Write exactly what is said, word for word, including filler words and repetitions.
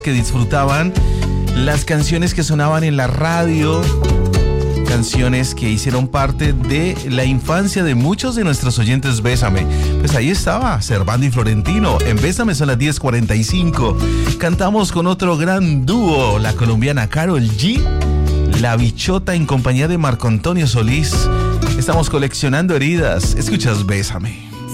que disfrutaban las canciones que sonaban en la radio, canciones que hicieron parte de la infancia de muchos de nuestros oyentes. Bésame, pues ahí estaba Servando y Florentino. En Bésame son las diez cuarenta y cinco. Cantamos con otro gran dúo, la colombiana Karol G, La Bichota, en compañía de Marco Antonio Solís. Estamos coleccionando heridas. Escuchas Bésame.